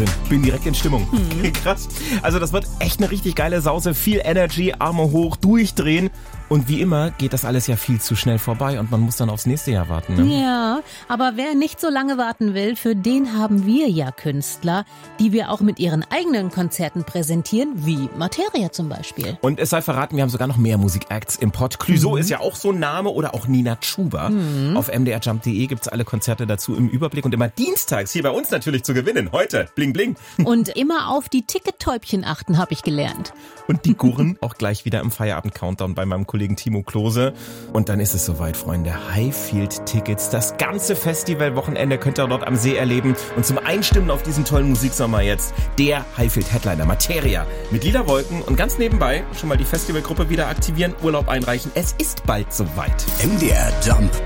Wahnsinn. Bin direkt in Stimmung. Krass. Also das wird echt eine richtig geile Sause. Viel Energy, Arme hoch, durchdrehen. Und wie immer geht das alles ja viel zu schnell vorbei und man muss dann aufs nächste Jahr warten. Ne? Ja, aber wer nicht so lange warten will, für den haben wir ja Künstler, die wir auch mit ihren eigenen Konzerten präsentieren, wie Materia zum Beispiel. Und es sei verraten, wir haben sogar noch mehr Musikacts im Pott. Clouseau ist ja auch so ein Name oder auch Nina Chuba. Auf mdrjump.de gibt's alle Konzerte dazu im Überblick und immer dienstags hier bei uns natürlich zu gewinnen. Heute, bling bling. Und immer auf die Tickettäubchen achten, habe ich gelernt. Und die Gurren auch gleich wieder im Feierabend-Countdown bei meinem Kollegen Timo Klose. Und dann ist es soweit, Freunde. Highfield-Tickets. Das ganze Festivalwochenende könnt ihr dort am See erleben. Und zum Einstimmen auf diesen tollen Musiksommer jetzt der Highfield-Headliner Materia mit Lila Wolken. Und ganz nebenbei schon mal die Festivalgruppe wieder aktivieren, Urlaub einreichen. Es ist bald soweit. MDR Jump